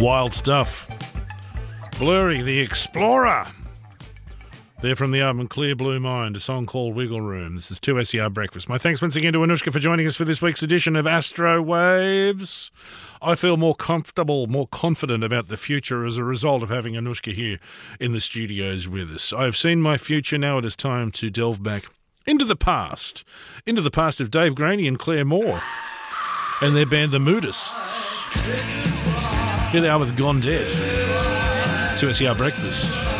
Wild stuff. Blurry, the Explorer. They're from the album Clear Blue Mind, a song called Wiggle Room. This is 2SER Breakfast. My thanks once again to Anushka for joining us for this week's edition of Astro Waves. I feel more comfortable, more confident about the future as a result of having Anushka here in the studios with us. I've seen my future. Now it is time to delve back into the past of Dave Graney and Claire Moore and their band The Moodists. Here they are with Gone Dead. 2SER Breakfast.